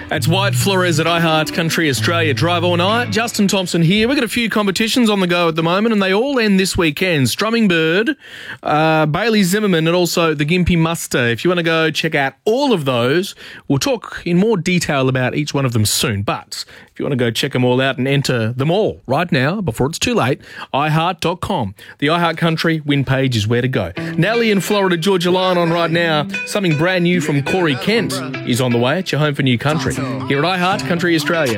It's White Flores at iHeart Country Australia. Drive all night. Justin Thompson here. We've got a few competitions on the go at the moment, and they all end this weekend. Strumming Bird, Bailey Zimmerman, and also the Gympie Muster. If you want to go check out all of those, we'll talk in more detail about each one of them soon. But if you want to go check them all out and enter them all right now, before it's too late, iHeart.com. The iHeart Country win page is where to go. Nelly in Florida, Georgia Line on right now. Something brand new from Corey Kent is on the way. It's your home for new country. Here at iHeart Country Australia.